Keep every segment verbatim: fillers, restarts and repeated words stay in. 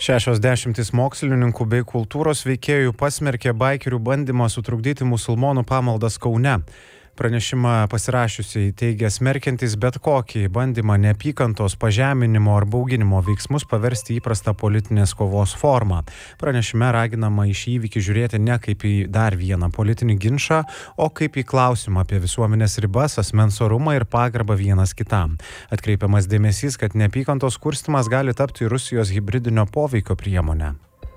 Šešios dešimtys mokslininkų bei kultūros veikėjų pasmerkė baikerių bandymą sutrukdyti musulmonų pamaldas Kaune. Pranešimą pasirašiusiai teigia smerkiantys bet kokį bandymą neapykantos, pažeminimo ar bauginimo veiksmus paversti įprastą politinės kovos formą. Pranešime raginama į šį įvykį žiūrėti ne kaip į dar vieną politinį ginčą, o kaip į klausimą apie visuomenės ribas, asmens orumą ir pagarbą vienas kitam. Atkreipiamas dėmesys, kad neapykantos kurstymas gali tapti Rusijos hibridinio poveikio priemonę.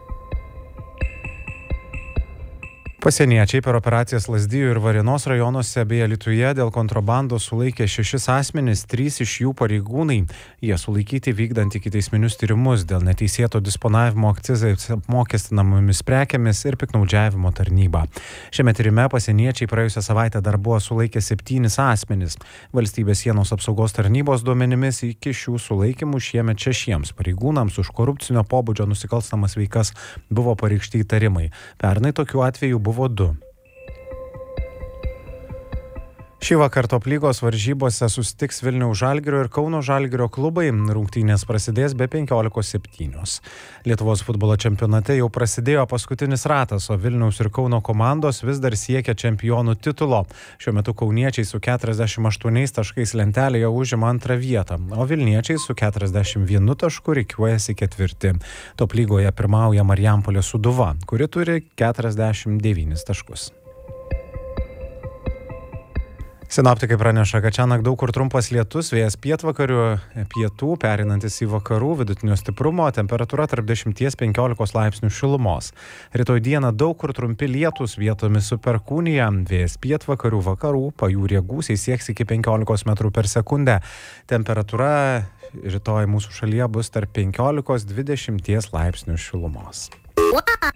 Pasieniečiai per operacijas Lazdijų ir Varėnos rajonuose bei Alytuje dėl kontrabandos sulaikė šešis asmenis, trys iš jų pareigūnai. Jie sulaikyti vykdant ikiteisminius tyrimus dėl neteisėto disponavimo akcizais apmokestinamomis prekėmis ir piktnaudžiavimo tarnyba. Šiame tyrime pasieniečiai praėjusią savaitę dar buvo sulaikę septynis asmenis. Valstybės sienos apsaugos tarnybos duomenimis iki šių sulaikymų šiemet šešiems pareigūnams už korupcinio pobūdžio nusikalstamas veikas buvo pareikšti įtarimai. Pernai tokių atvejų buvo du. Šį vakar top lygos varžybose susitiks Vilniaus Žalgirio ir Kauno Žalgirio klubai. Rungtynės prasidės be penkiolikos septynios. Lietuvos futbolo čempionate jau prasidėjo paskutinis ratas, o Vilniaus ir Kauno komandos vis dar siekia čempionų titulo. Šiuo metu kauniečiai su keturiasdešimt aštuoniais taškais lentelėje užima antrą vietą, o vilniečiai su keturiasdešimt vienu tašku rikiuojasi ketvirti. Top lygoje pirmauja Marijampolės Sūduva, kuri turi keturiasdešimt devynis taškus. Sinoptikai praneša, kad šiąnakt daug kur trumpas lietus, vėjas pietvakarių, pietų, pereinantis į vakarų, vidutinio stiprumo, temperatūra tarp dešimties penkiolikos laipsnių šilumos. Rytoj dieną daug kur trumpi lietūs, vietomis su perkūnija, vėjas pietvakarių, vakarų, pajūryje gūsiai sieks iki penkiolikos metrų per sekundę. Temperatūra rytoj mūsų šalyje bus tarp penkiolikos dvidešimties laipsnių šilumos.